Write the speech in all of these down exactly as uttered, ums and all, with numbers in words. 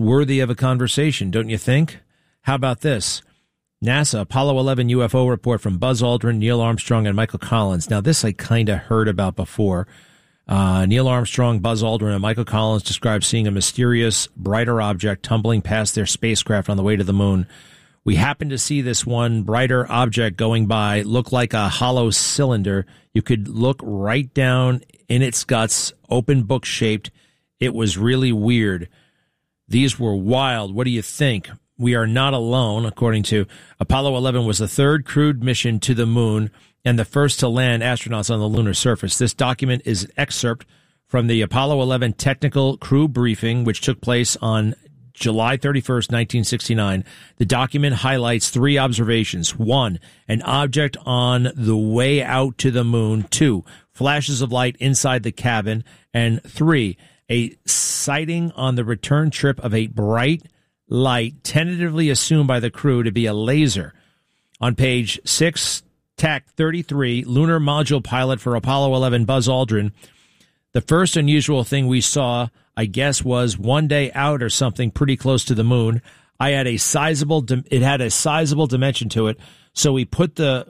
worthy of a conversation, don't you think? How about this? NASA Apollo eleven U F O report from Buzz Aldrin, Neil Armstrong, and Michael Collins. Now, this I kind of heard about before. Uh, Neil Armstrong, Buzz Aldrin, and Michael Collins described seeing a mysterious, brighter object tumbling past their spacecraft on the way to the moon. We happened to see this one brighter object going by, look like a hollow cylinder. You could look right down in its guts, open book shaped. It was really weird. These were wild. What do you think? We are not alone, according to Apollo eleven was the third crewed mission to the moon and the first to land astronauts on the lunar surface. This document is an excerpt from the Apollo eleven technical crew briefing, which took place on July thirty-first, nineteen sixty-nine. The document highlights three observations. One, an object on the way out to the moon. Two, flashes of light inside the cabin. And three, a sighting on the return trip of a bright light tentatively assumed by the crew to be a laser. On page six, T A C thirty-three, lunar module pilot for Apollo eleven, Buzz Aldrin. The first unusual thing we saw, I guess, was one day out or something pretty close to the moon. I had a sizable, it had a sizable dimension to it, so we put the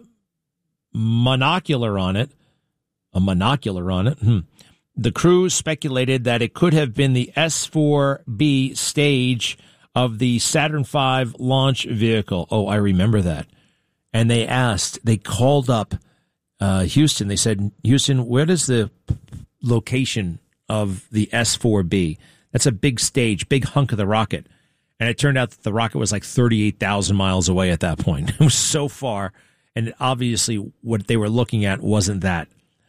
monocular on it, a monocular on it. Hmm. The crew speculated that it could have been the S four B stage of the Saturn five launch vehicle. Oh, I remember that. And they asked, they called up uh, Houston. They said, Houston, where does the location of the S four B? That's a big stage, big hunk of the rocket. And it turned out that the rocket was like thirty-eight thousand miles away at that point. It was so far. And obviously what they were looking at wasn't that.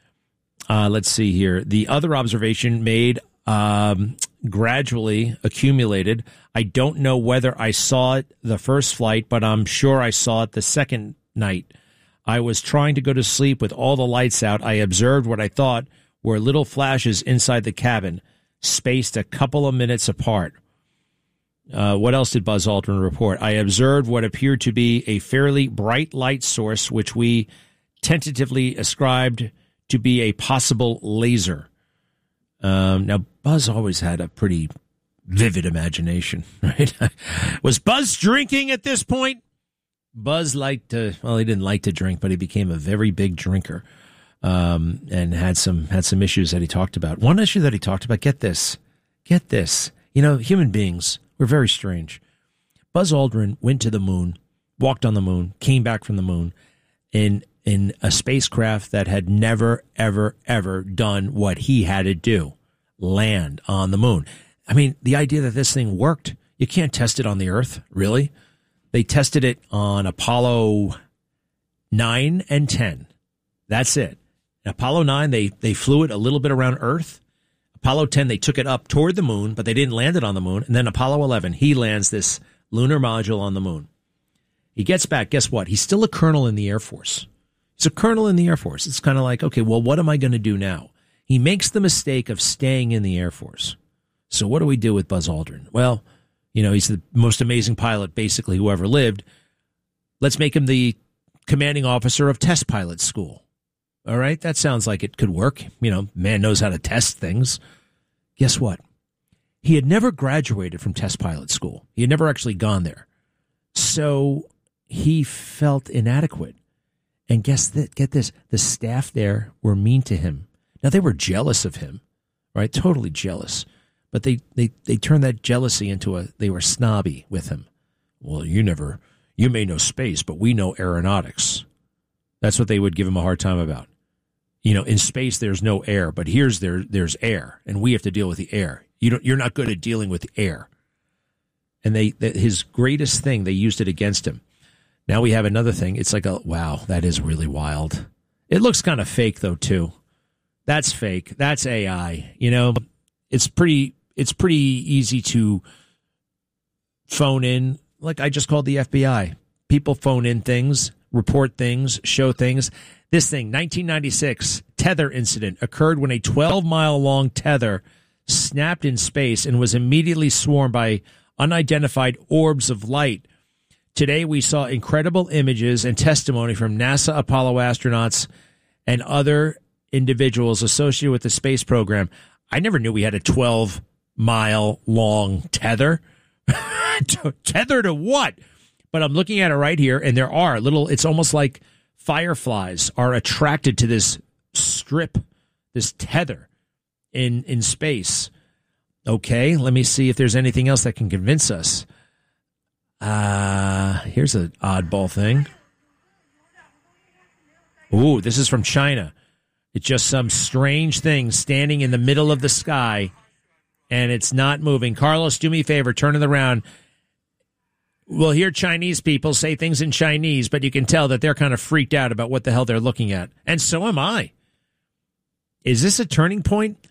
Uh, let's see here. The other observation made um, gradually accumulated. I don't know whether I saw it the first flight, but I'm sure I saw it the second night. I was trying to go to sleep with all the lights out. I observed what I thought were little flashes inside the cabin, spaced a couple of minutes apart. Uh, what else did Buzz Aldrin report? I observed what appeared to be a fairly bright light source, which we tentatively ascribed to be a possible laser. Um, now, Buzz always had a pretty vivid imagination, right? Was Buzz drinking at this point? Buzz liked to, well, he didn't like to drink, but he became a very big drinker. Um, and had some had some issues that he talked about. One issue that he talked about, get this, get this. You know, human beings, we're very strange. Buzz Aldrin went to the moon, walked on the moon, came back from the moon in in a spacecraft that had never, ever, ever done what he had to do, land on the moon. I mean, the idea that this thing worked, you can't test it on the Earth, really. They tested it on Apollo nine and ten. That's it. In Apollo nine, they, they flew it a little bit around Earth. Apollo ten, they took it up toward the moon, but they didn't land it on the moon. And then Apollo eleven, he lands this lunar module on the moon. He gets back. Guess what? He's still a colonel in the Air Force. He's a colonel in the Air Force. It's kind of like, okay, well, what am I going to do now? He makes the mistake of staying in the Air Force. So what do we do with Buzz Aldrin? Well, you know, he's the most amazing pilot, basically, who ever lived. Let's make him the commanding officer of test pilot school. All right, that sounds like it could work. You know, man knows how to test things. Guess what? He had never graduated from test pilot school. He had never actually gone there. So he felt inadequate. And guess that, get this, the staff there were mean to him. Now, they were jealous of him, right? Totally jealous. But they, they, they turned that jealousy into a, they were snobby with him. Well, you never, you may know space, but we know aeronautics. That's what they would give him a hard time about. You know, in space, there's no air, but here's there, there's air, and we have to deal with the air. You don't, you're not good at dealing with the air. And they, they, his greatest thing, they used it against him. Now we have another thing. It's like, a wow, that is really wild. It looks kind of fake, though, too. That's fake. That's A I. You know, it's pretty, it's pretty easy to phone in. Like I just called the F B I. People phone in things, report things, show things. This thing, nineteen ninety-six tether incident, occurred when a twelve-mile-long tether snapped in space and was immediately swarmed by unidentified orbs of light. Today, we saw incredible images and testimony from NASA Apollo astronauts and other individuals associated with the space program. I never knew we had a twelve-mile-long tether, Tethered to what? But I'm looking at it right here, and there are little, it's almost like fireflies are attracted to this strip, this tether in, in space. Okay, let me see if there's anything else that can convince us. Uh, here's an oddball thing. Ooh, this is from China. It's just some strange thing standing in the middle of the sky, and it's not moving. Carlos, do me a favor, turn it around. We'll hear Chinese people say things in Chinese, but you can tell that they're kind of freaked out about what the hell they're looking at. And so am I. Is this a turning point?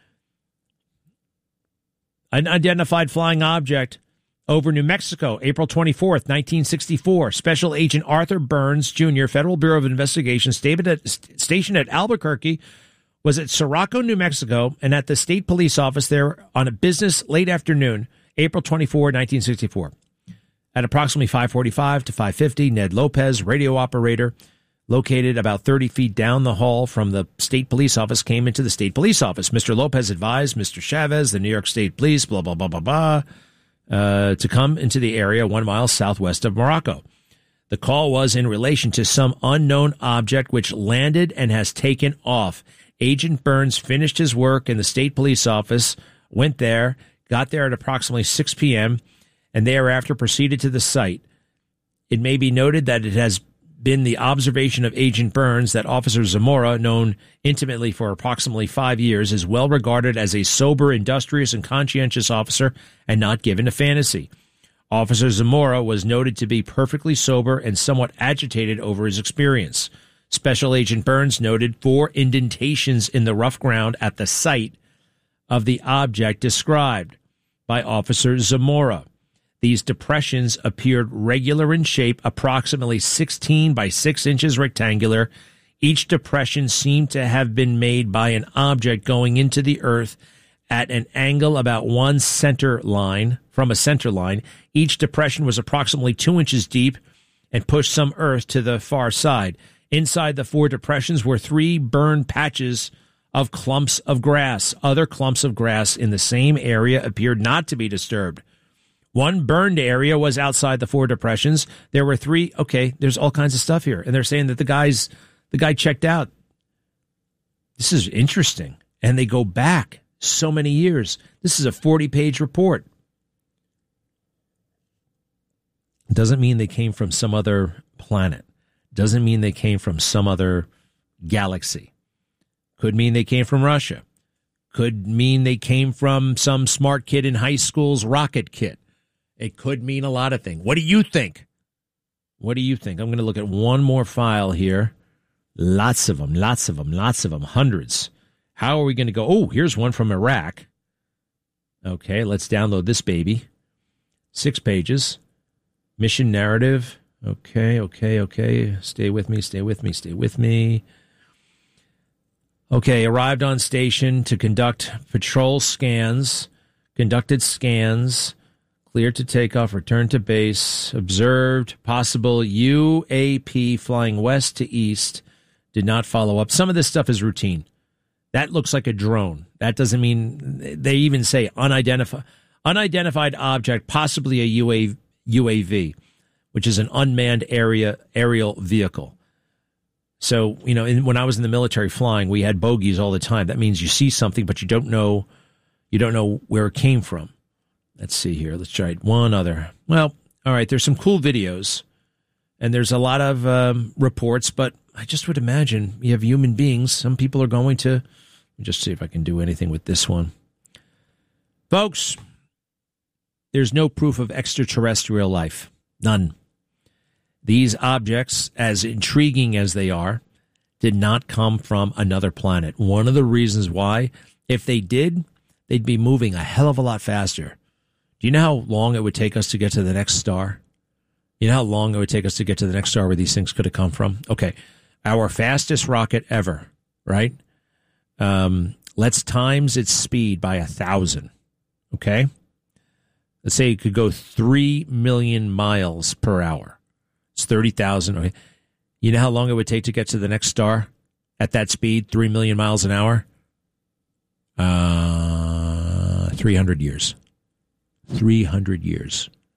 Unidentified flying object over New Mexico, April twenty-fourth, nineteen sixty-four. Special Agent Arthur Burns, Junior, Federal Bureau of Investigation, stationed at Albuquerque, was at Sirocco, New Mexico, and at the state police office there on a business late afternoon, April twenty-fourth, nineteen sixty-four. At approximately five forty-five to five fifty, Ned Lopez, radio operator, located about thirty feet down the hall from the state police office, came into the state police office. Mister Lopez advised Mister Chavez, the New York State Police, blah, blah, blah, blah, blah, uh, to come into the area one mile southwest of Morocco. The call was in relation to some unknown object which landed and has taken off. Agent Burns finished his work in the state police office, went there, got there at approximately six p.m., and thereafter proceeded to the site. It may be noted that it has been the observation of Agent Burns that Officer Zamora, known intimately for approximately five years, is well regarded as a sober, industrious, and conscientious officer and not given to fantasy. Officer Zamora was noted to be perfectly sober and somewhat agitated over his experience. Special Agent Burns noted four indentations in the rough ground at the site of the object described by Officer Zamora. These depressions appeared regular in shape, approximately sixteen by six inches rectangular. Each depression seemed to have been made by an object going into the earth at an angle about one center line, from a center line. Each depression was approximately two inches deep and pushed some earth to the far side. Inside the four depressions were three burned patches of clumps of grass. Other clumps of grass in the same area appeared not to be disturbed. One burned area was outside the four depressions. There were three. Okay, there's all kinds of stuff here. And they're saying that the guy's, the guy checked out. This is interesting. And they go back so many years. This is a forty-page report. Doesn't mean they came from some other planet. Doesn't mean they came from some other galaxy. Could mean they came from Russia. Could mean they came from some smart kid in high school's rocket kit. It could mean a lot of things. What do you think? What do you think? I'm going to look at one more file here. Lots of them, lots of them, lots of them, hundreds. How are we going to go? Oh, here's one from Iraq. Okay, let's download this baby. Six pages. Mission narrative. Okay, okay, okay. Stay with me, stay with me, stay with me. Okay, arrived on station to conduct patrol scans. Conducted scans. Cleared to takeoff, returned to base, observed possible U A P flying west to east, did not follow up. Some of this stuff is routine. That looks like a drone. That doesn't mean, they even say unidentified, unidentified object, possibly a U A, U A V, which is an unmanned area aerial vehicle. So, you know, in, when I was in the military flying, we had bogeys all the time. That means you see something, but you don't know, you don't know where it came from. Let's see here. Let's try one other. Well, all right, there's some cool videos, and there's a lot of um, reports, but I just would imagine you have human beings. Some people are going to, let me just see if I can do anything with this one. Folks, there's no proof of extraterrestrial life. None. These objects, as intriguing as they are, did not come from another planet. One of the reasons why, if they did, they'd be moving a hell of a lot faster. Do you know how long it would take us to get to the next star? You know how long it would take us to get to the next star where these things could have come from? Okay, our fastest rocket ever, right? Um, let's times its speed by a thousand, okay? Let's say it could go three million miles per hour. It's thirty thousand. Okay. You know how long it would take to get to the next star at that speed, three million miles an hour? Uh, three hundred years. three hundred years.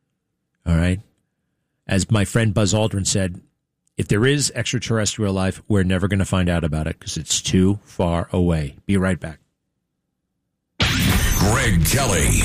All right. As my friend Buzz Aldrin said, if there is extraterrestrial life, we're never going to find out about it because it's too far away. Be right back. Greg Kelly.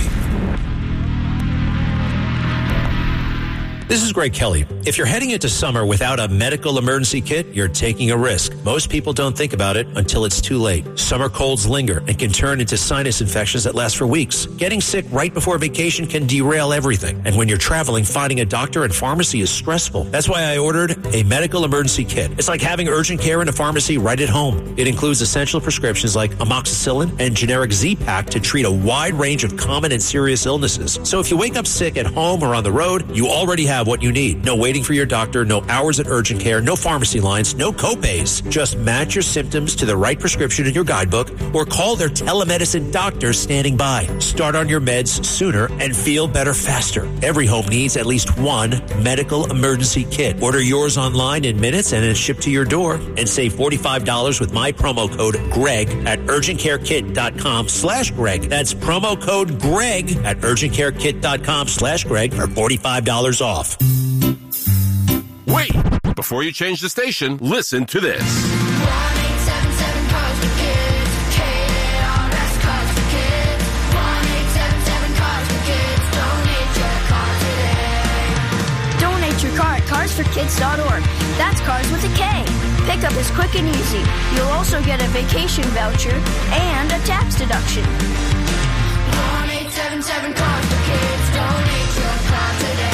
This is Greg Kelly. If you're heading into summer without a medical emergency kit, you're taking a risk. Most people don't think about it until it's too late. Summer colds linger and can turn into sinus infections that last for weeks. Getting sick right before vacation can derail everything. And when you're traveling, finding a doctor and pharmacy is stressful. That's why I ordered a medical emergency kit. It's like having urgent care in a pharmacy right at home. It includes essential prescriptions like amoxicillin and generic Z-Pak to treat a wide range of common and serious illnesses. So if you wake up sick at home or on the road, you already have what you need. No waiting for your doctor, no hours at urgent care, no pharmacy lines, no copays. Just match your symptoms to the right prescription in your guidebook or call their telemedicine doctor standing by. Start on your meds sooner and feel better faster. Every home needs at least one medical emergency kit. Order yours online in minutes and it's shipped to your door, and save forty-five dollars with my promo code GREG at urgentcarekit.com slash Greg. That's promo code GREG at urgentcarekit.com slash Greg for forty-five dollars off. Wait! Before you change the station, listen to this. one eight seven seven cars for kids. K A R S Cars for Kids. one eight seven seven cars for kids. Donate your car today. Donate your car at cars for kids dot org. That's cars with a K. Pickup is quick and easy. You'll also get a vacation voucher and a tax deduction. one eight seven seven cars for kids. Donate your car today.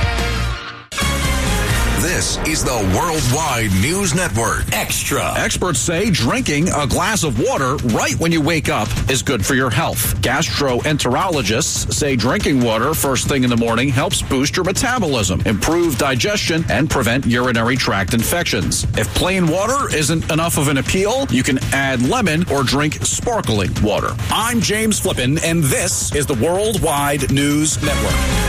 This is the Worldwide News Network. Extra. Experts say drinking a glass of water right when you wake up is good for your health. Gastroenterologists say drinking water first thing in the morning helps boost your metabolism, improve digestion, and prevent urinary tract infections. If plain water isn't enough of an appeal, you can add lemon or drink sparkling water. I'm James Flippin, and this is the Worldwide News Network.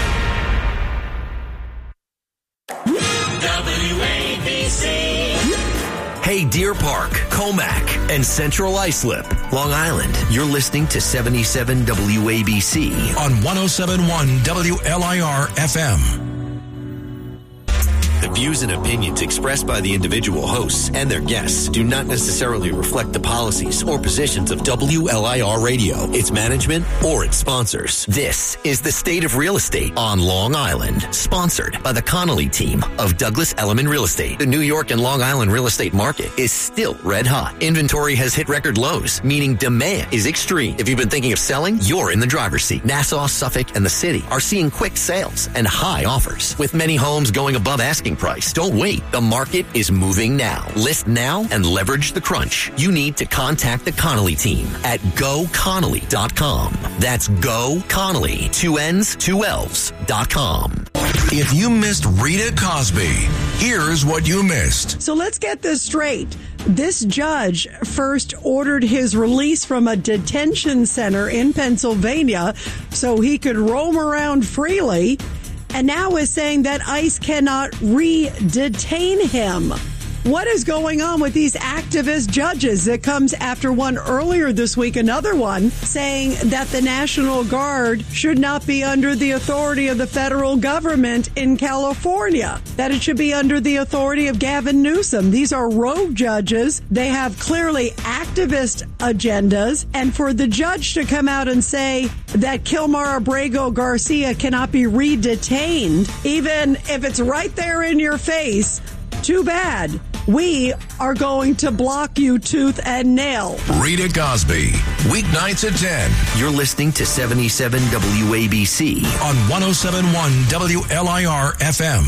Hey, Deer Park, Comac, and Central Islip, Long Island. You're listening to seventy-seven W A B C On one oh seven point one W L I R F M. The views and opinions expressed by the individual hosts and their guests do not necessarily reflect the policies or positions of W L I R Radio, its management, or its sponsors. This is The State of Real Estate on Long Island, sponsored by the Connolly team of Douglas Elliman Real Estate. The New York and Long Island real estate market is still red hot. Inventory has hit record lows, meaning demand is extreme. If you've been thinking of selling, you're in the driver's seat. Nassau, Suffolk, and the city are seeing quick sales and high offers, with many homes going above asking price. Don't wait. The market is moving now. List now and leverage the crunch. You need to contact the Connolly team at go connolly dot com. That's Go Connolly, two N's, two L's dot com. If you missed Rita Cosby, here's what you missed. So let's get this straight. This judge first ordered his release from a detention center in Pennsylvania so he could roam around freely, and now is saying that ICE cannot re-detain him. What is going on with these activist judges? It comes after one earlier this week, another one, saying that the National Guard should not be under the authority of the federal government in California, that it should be under the authority of Gavin Newsom. These are rogue judges. They have clearly activist agendas. And for the judge to come out and say that Kilmar Abrego Garcia cannot be re-detained, even if it's right there in your face, too bad. We are going to block you tooth and nail. Rita Cosby, weeknights at ten. You're listening to seventy-seven W A B C on one oh seven point one W L I R F M.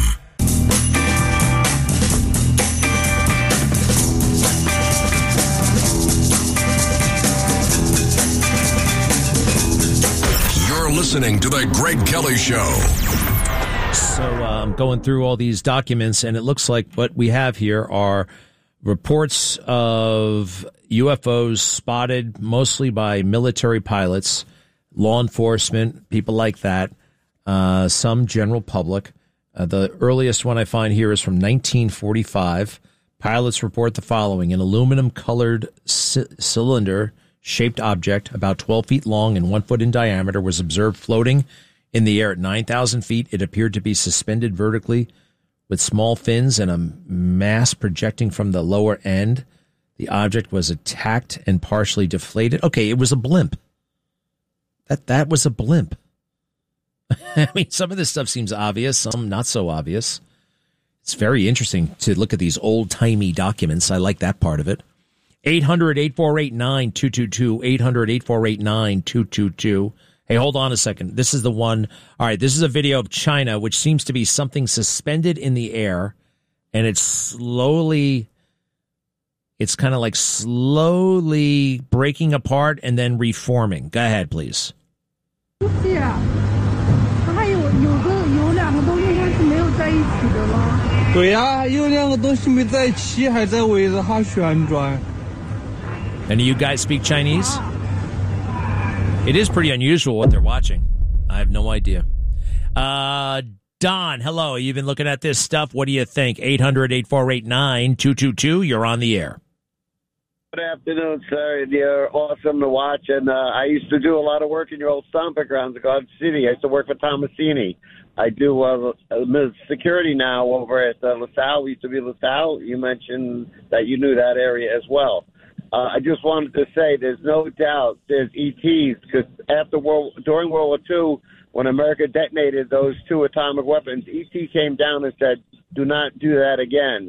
You're listening to The Greg Kelly Show. So uh, I'm going through all these documents, and it looks like what we have here are reports of U F Os spotted mostly by military pilots, law enforcement, people like that, uh, some general public. Uh, the earliest one I find here is from nineteen forty-five. Pilots report the following. An aluminum-colored c- cylinder-shaped object about twelve feet long and one foot in diameter was observed floating In the air at nine thousand feet, it appeared to be suspended vertically with small fins and a mass projecting from the lower end. The object was attacked and partially deflated. Okay, it was a blimp. That that was a blimp. I mean, some of this stuff seems obvious, some not so obvious. It's very interesting to look at these old-timey documents. I like that part of it. eight hundred, eight four eight, nine two two two, eight hundred, eight four eight, nine two two two. Hey, hold on a second. This is the one. All right, this is a video of China, which seems to be something suspended in the air, and it's slowly, it's kind of like slowly breaking apart and then reforming. Go ahead, please. 是啊，它还有有个有两个东西它是没有在一起的吗？对呀，有两个东西没在一起，还在围着它旋转。 Any of you guys speak Chinese? It is pretty unusual what they're watching. I have no idea. Uh, Don, hello. You've been looking at this stuff. What do you think? eight hundred, eight four eight, nine two two two. You're on the air. Good afternoon, sir. You're awesome to watch. And uh, I used to do a lot of work in your old stomping grounds in Garden City. I used to work for Tomasini. I do uh, security now over at uh, LaSalle. We used to be LaSalle. You mentioned that you knew that area as well. Uh, I just wanted to say there's no doubt there's E Ts because after World, during World War Two, when America detonated those two atomic weapons, E T came down and said, do not do that again.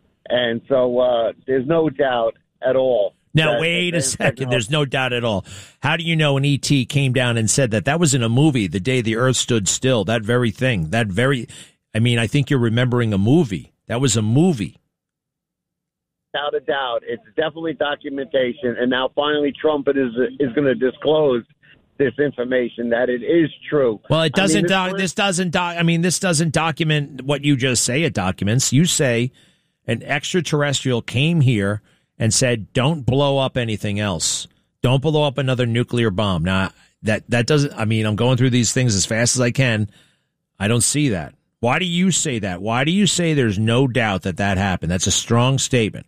And so uh, there's no doubt at all. Now, wait a second. There's no doubt at all. How do you know an E T came down and said that? That was in a movie, The Day the Earth Stood Still, that very thing. That very, I mean, I think you're remembering a movie. That was a movie. Without a doubt. It's definitely documentation. And now finally Trump is is going to disclose this information that it is true. Well, it doesn't. I mean, doc, this doesn't. Doc, I mean, this doesn't document what you just say. It documents. You say an extraterrestrial came here and said, "Don't blow up anything else. Don't blow up another nuclear bomb." Now, that that doesn't. I mean, I'm going through these things as fast as I can. I don't see that. Why do you say that? Why do you say there's no doubt that that happened? That's a strong statement.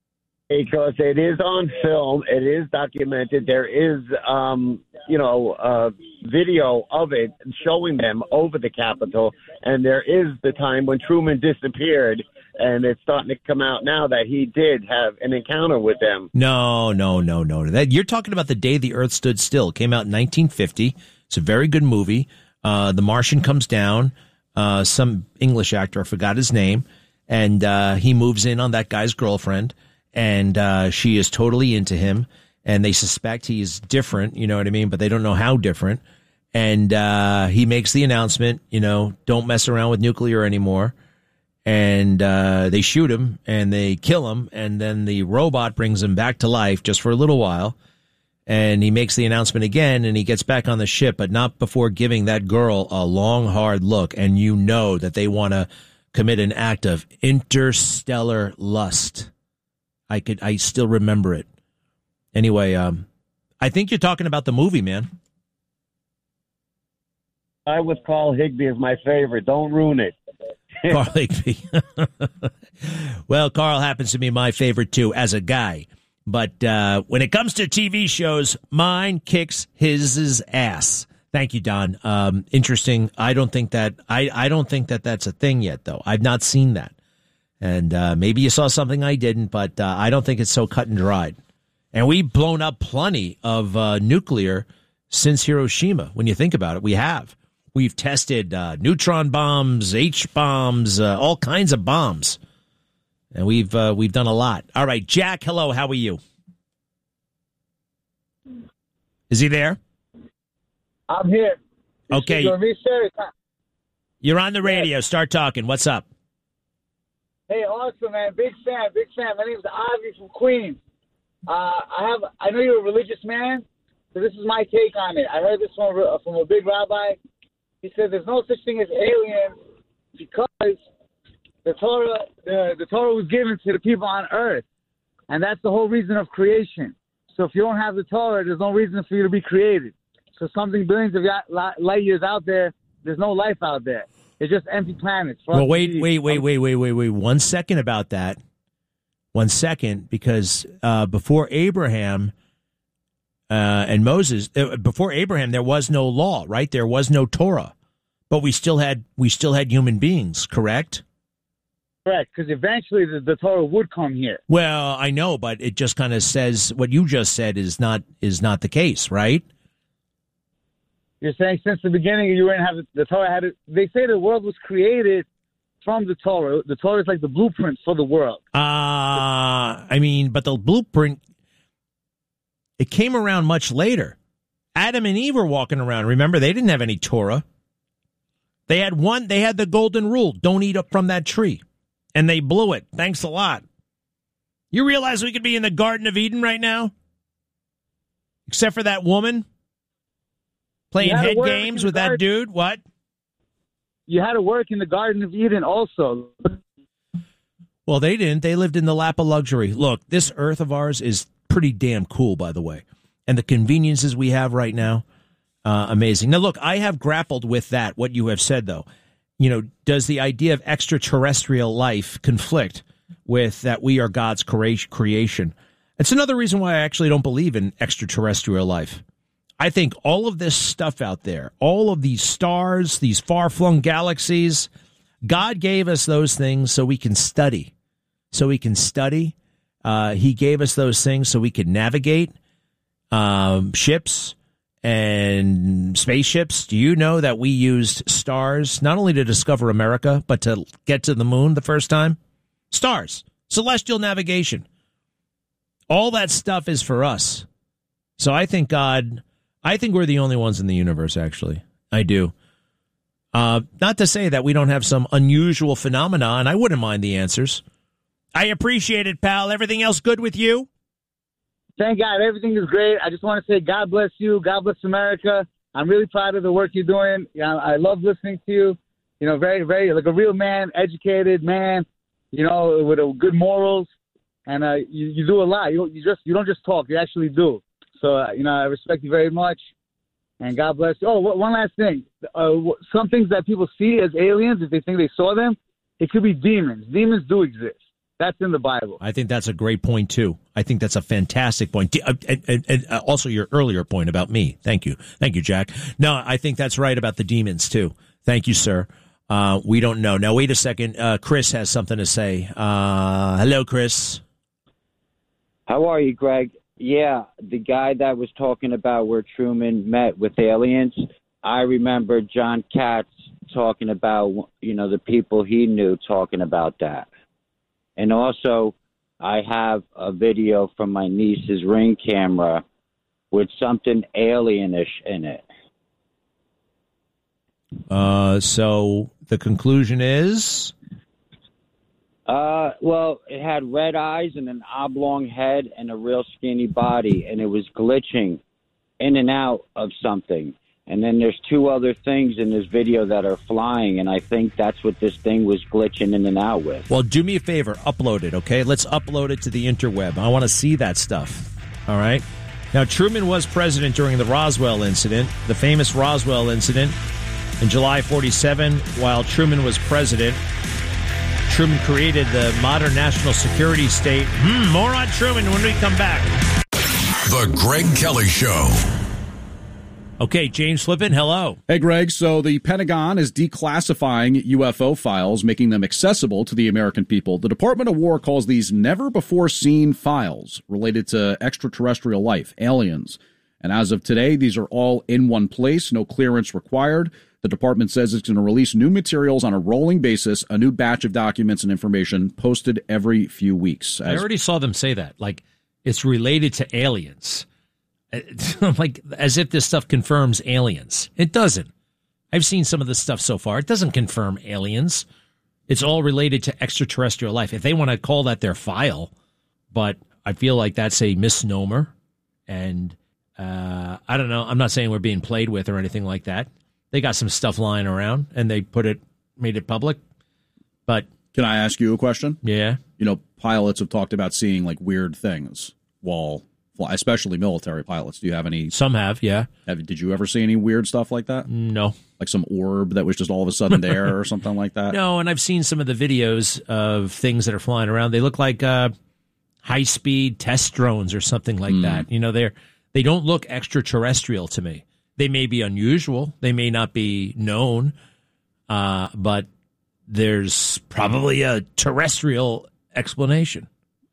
Because it is on film, it is documented. There is, um, you know, uh, video of it showing them over the Capitol, and there is the time when Truman disappeared, and it's starting to come out now that he did have an encounter with them. No, no, no, no. That you're talking about The Day the Earth Stood Still. It came out in nineteen fifty. It's a very good movie. Uh, the Martian comes down. Uh, some English actor, I forgot his name, and uh, he moves in on that guy's girlfriend. And uh, she is totally into him, and they suspect he is different, you know what I mean? But they don't know how different. And uh, he makes the announcement, you know, don't mess around with nuclear anymore. And uh, they shoot him, and they kill him, and then the robot brings him back to life just for a little while. And he makes the announcement again, and he gets back on the ship, but not before giving that girl a long, hard look. And you know that they want to commit an act of interstellar lust. I could, I still remember it. Anyway, um, I think you're talking about the movie, man. I was Carl Higbie as my favorite. Don't ruin it. Carl Higbie. Well, Carl happens to be my favorite too as a guy. But uh, when it comes to T V shows, mine kicks his ass. Thank you, Don. Um, interesting. I don't think that I, I don't think that that's a thing yet, though. I've not seen that. And uh, maybe you saw something I didn't, but uh, I don't think it's so cut and dried. And we've blown up plenty of uh, nuclear since Hiroshima. When you think about it, we have. We've tested uh, neutron bombs, H-bombs, uh, all kinds of bombs. And we've uh, we've done a lot. All right, Jack, hello. How are you? Is he there? I'm here. Okay. You're on the radio. Start talking. What's up? Hey, awesome, man. Big fan, big fan. My name's Avi from Queens. Uh, I have, I know you're a religious man, so this is my take on it. I heard this from a, from a big rabbi. He said there's no such thing as aliens because the Torah, the, the Torah was given to the people on earth, and that's the whole reason of creation. So if you don't have the Torah, there's no reason for you to be created. So something billions of light years out there, there's no life out there. It's just empty planets. Well, wait, wait, wait, wait, wait, wait, wait. One second about that. One second, because uh, before Abraham uh, and Moses, uh, before Abraham, there was no law, right? There was no Torah. But we still had we still had human beings, correct? Correct, because eventually the, the Torah would come here. Well, I know, but it just kind of says what you just said is not is not the case, right? You're saying since the beginning you wouldn't have the Torah had it. They say the world was created from the Torah. The Torah is like the blueprint for the world. Uh, I mean, but the blueprint, it came around much later. Adam and Eve were walking around. Remember, they didn't have any Torah. They had one. They had the golden rule: don't eat up from that tree. And they blew it. Thanks a lot. You realize we could be in the Garden of Eden right now? Except for that woman playing head games with that dude. What? You had to work in the Garden of Eden also. Well, they didn't. They lived in the lap of luxury. Look, this earth of ours is pretty damn cool, by the way. And the conveniences we have right now, uh, amazing. Now, look, I have grappled with that, what you have said, though. You know, does the idea of extraterrestrial life conflict with that we are God's creation? It's another reason why I actually don't believe in extraterrestrial life. I think all of this stuff out there, all of these stars, these far-flung galaxies, God gave us those things so we can study. So we can study. Uh, he gave us those things so we can navigate um, ships and spaceships. Do you know that we used stars not only to discover America, but to get to the moon the first time? Stars, celestial navigation. All that stuff is for us. So I think God, I think we're the only ones in the universe, actually. I do. Uh, not to say that we don't have some unusual phenomena, and I wouldn't mind the answers. I appreciate it, pal. Everything else good with you? Thank God. Everything is great. I just want to say God bless you. God bless America. I'm really proud of the work you're doing. You know, I love listening to you. You know, very, very, like a real man, educated man, you know, with a good morals. And uh, you, you do a lot. You don't, you just you don't just talk. You actually do. So, uh, you know, I respect you very much. And God bless you. Oh, one last thing. Uh, some things that people see as aliens, if they think they saw them, it could be demons. Demons do exist. That's in the Bible. I think that's a great point, too. I think that's a fantastic point. And, and, and also your earlier point about me. Thank you. Thank you, Jack. No, I think that's right about the demons, too. Thank you, sir. Uh, we don't know. Now, wait a second. Uh, Chris has something to say. Uh, hello, Chris. How are you, Greg? Yeah, the guy that was talking about where Truman met with aliens, I remember John Katz talking about, you know, the people he knew talking about that. And also, I have a video from my niece's Ring camera with something alienish in it. Uh, so the conclusion is? Uh, well, it had red eyes and an oblong head and a real skinny body, and it was glitching in and out of something. And then there's two other things in this video that are flying, and I think that's what this thing was glitching in and out with. Well, do me a favor. Upload it, okay? Let's upload it to the interweb. I want to see that stuff, all right? Now, Truman was president during the Roswell incident, the famous Roswell incident. In July forty-seven, while Truman was president, Truman created the modern national security state. Hmm, more on Truman when we come back. The Greg Kelly Show. Okay, James Flippin, hello. Hey, Greg. So the Pentagon is declassifying U F O files, making them accessible to the American people. The Department of War calls these never-before-seen files related to extraterrestrial life, aliens. And as of today, these are all in one place, no clearance required. The department says it's going to release new materials on a rolling basis, a new batch of documents and information posted every few weeks. As I already saw them say that, like it's related to aliens. Like as if this stuff confirms aliens. It doesn't. I've seen some of this stuff so far. It doesn't confirm aliens. It's all related to extraterrestrial life. If they want to call that their file, but I feel like that's a misnomer. And uh, I don't know. I'm not saying we're being played with or anything like that. They got some stuff lying around and they put it, made it public. But can I ask you a question? Yeah. You know, pilots have talked about seeing like weird things while fly, especially military pilots. Do you have any? Some have, yeah. Have, did you ever see any weird stuff like that? No. Like some orb that was just all of a sudden there or something like that? No, and I've seen some of the videos of things that are flying around. They look like uh, high-speed test drones or something like mm. that. You know, they're they don't look extraterrestrial to me. They may be unusual. They may not be known. uh, but there's probably a terrestrial explanation.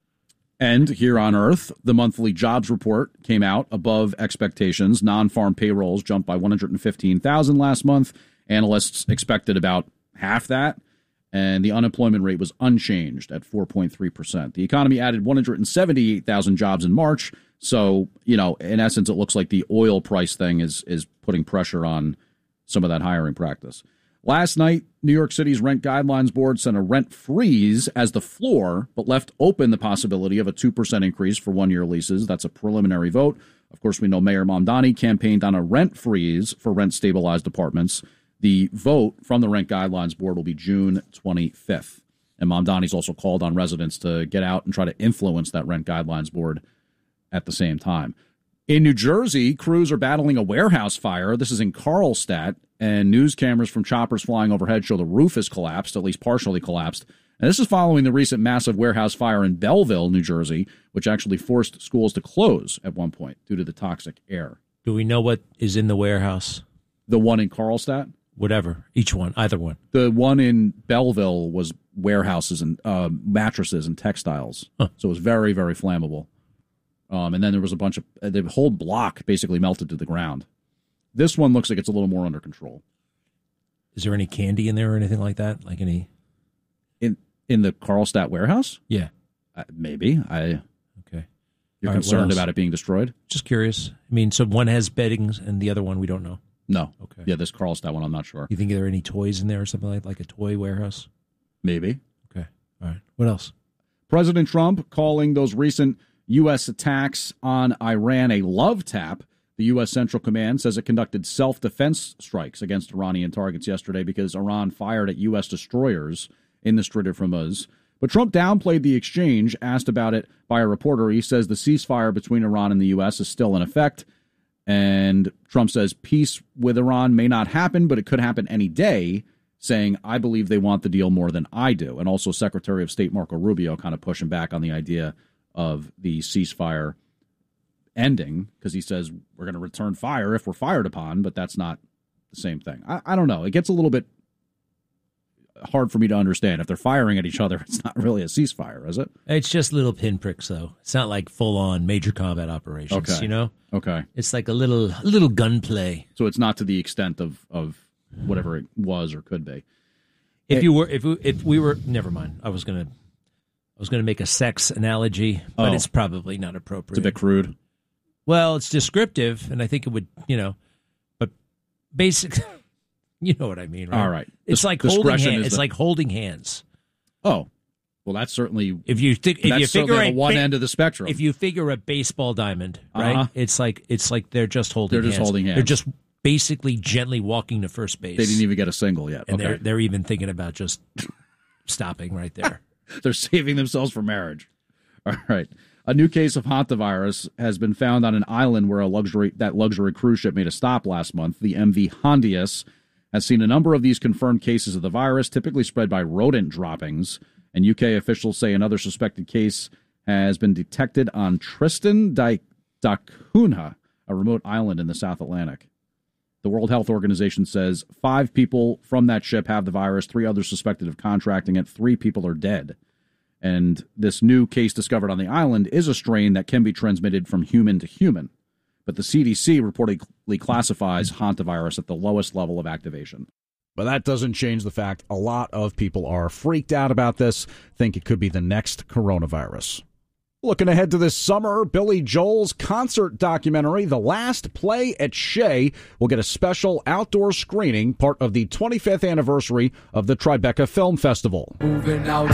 And here on Earth, the monthly jobs report came out above expectations. Non-farm payrolls jumped by one hundred fifteen thousand last month. Analysts expected about half that. And the unemployment rate was unchanged at four point three percent. The economy added one hundred seventy-eight thousand jobs in March. So, you know, in essence, it looks like the oil price thing is is putting pressure on some of that hiring practice. Last night, New York City's Rent Guidelines Board sent a rent freeze as the floor, but left open the possibility of a two percent increase for one-year leases. That's a preliminary vote. Of course, we know Mayor Mamdani campaigned on a rent freeze for rent-stabilized apartments. The vote from the Rent Guidelines Board will be June twenty-fifth. And Mamdani's also called on residents to get out and try to influence that Rent Guidelines Board at the same time. In New Jersey, crews are battling a warehouse fire. This is in Carlstadt, and news cameras from choppers flying overhead show the roof has collapsed, at least partially collapsed. And this is following the recent massive warehouse fire in Belleville, New Jersey, which actually forced schools to close at one point due to the toxic air. Do we know what is in the warehouse? The one in Carlstadt? Whatever, each one, either one. The one in Belleville was warehouses and uh, mattresses and textiles. Huh. So it was very, very flammable. Um, and then there was a bunch of, the whole block basically melted to the ground. This one looks like it's a little more under control. Is there any candy in there or anything like that? Like any? In in the Carlstadt warehouse? Yeah. Uh, maybe. I. Okay. You're All concerned right, about it being destroyed? Just curious. I mean, so one has beddings and the other one we don't know. No. Okay. Yeah, this Carlstadt one, I'm not sure. You think there are any toys in there or something like like a toy warehouse? Maybe. Okay. All right. What else? President Trump calling those recent U S attacks on Iran a love tap. The U S Central Command says it conducted self-defense strikes against Iranian targets yesterday because Iran fired at U S destroyers in the Strait of Hormuz. But Trump downplayed the exchange. Asked about it by a reporter, he says the ceasefire between Iran and the U S is still in effect. And Trump says peace with Iran may not happen, but it could happen any day, saying, I believe they want the deal more than I do. And also Secretary of State Marco Rubio kind of pushing back on the idea of the ceasefire ending, because he says we're going to return fire if we're fired upon, but that's not the same thing. I, I don't know. It gets a little bit hard for me to understand. If they're firing at each other, it's not really a ceasefire, is it? It's just little pinpricks, though. It's not like full-on major combat operations, Okay. you know? Okay. It's like a little a little gunplay. So it's not to the extent of, of whatever it was or could be. If Hey- you were, if we, if we were, never mind. I was gonna, I was gonna make a sex analogy, but Oh. it's probably not appropriate. It's a bit crude. Well, it's descriptive, and I think it would, you know, but basic, you know what I mean, right? All right. It's Dis- like holding discretion hands. is It's the- like holding hands. Oh, well, that's certainly If you think, if that's you figure certainly a on one ba- end of the spectrum. if you figure a baseball diamond, right? Uh-huh. It's like it's like they're just holding. They're just hands. holding hands. They're just basically gently walking to first base. They didn't even get a single yet. and Okay. they're they're even thinking about just stopping right there. They're saving themselves for marriage. All right. A new case of hantavirus has been found on an island where a luxury that luxury cruise ship made a stop last month. The M V Hondius has seen a number of these confirmed cases of the virus, typically spread by rodent droppings. And U K officials say another suspected case has been detected on Tristan da Cunha, a remote island in the South Atlantic. The World Health Organization says five people from that ship have the virus, three others suspected of contracting it, three people are dead. And this new case discovered on the island is a strain that can be transmitted from human to human. But the C D C reportedly classifies hantavirus at the lowest level of activation. But that doesn't change the fact a lot of people are freaked out about this, think it could be the next coronavirus. Looking ahead to this summer, Billy Joel's concert documentary, The Last Play at Shea, will get a special outdoor screening, part of the twenty-fifth anniversary of the Tribeca Film Festival. Moving out.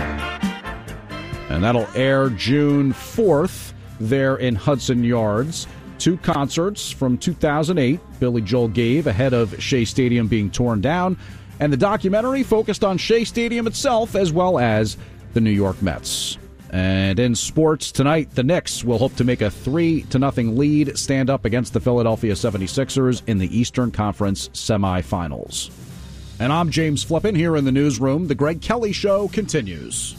And that'll air June fourth there in Hudson Yards. Two concerts from two thousand eight Billy Joel gave ahead of Shea Stadium being torn down, and the documentary focused on Shea Stadium itself as well as the New York Mets. And in sports tonight, the Knicks will hope to make a three to nothing lead stand up against the Philadelphia seventy-sixers in the Eastern Conference semifinals. And I'm James Flippin here in the newsroom. The Greg Kelly Show continues.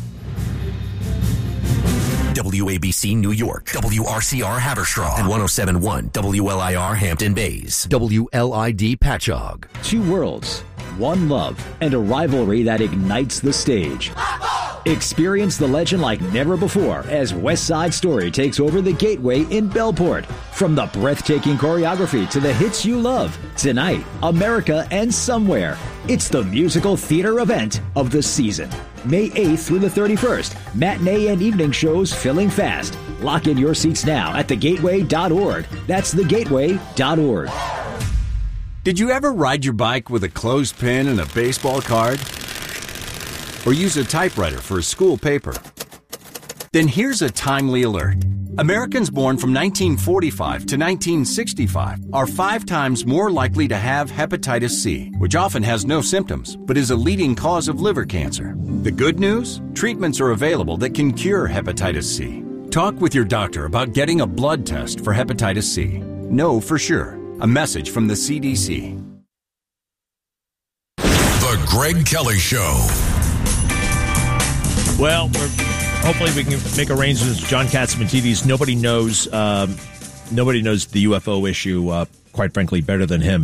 W A B C New York, W R C R Haverstraw, and one oh seven point one W L I R Hampton Bays, W L I D Patchogue. Two worlds, one love and a rivalry that ignites the stage. Experience the legend like never before as West Side Story takes over the Gateway in Bellport. From the breathtaking choreography to the hits you love, tonight, America and Somewhere. It's the musical theater event of the season. May eighth through the thirty-first. Matinee and evening shows filling fast. Lock in your seats now at the gateway dot org. That's the gateway dot org. Did you ever ride your bike with a clothespin and a baseball card? Or use a typewriter for a school paper? Then here's a timely alert. Americans born from nineteen forty-five to nineteen sixty-five are five times more likely to have hepatitis C, which often has no symptoms, but is a leading cause of liver cancer. The good news? Treatments are available that can cure hepatitis C. Talk with your doctor about getting a blood test for hepatitis C. Know for sure. A message from the C D C. The Greg Kelly Show. Well, we're, hopefully we can make arrangements. John Catsimatidis. Nobody knows. Um, nobody knows the U F O issue. Uh, quite frankly, better than him.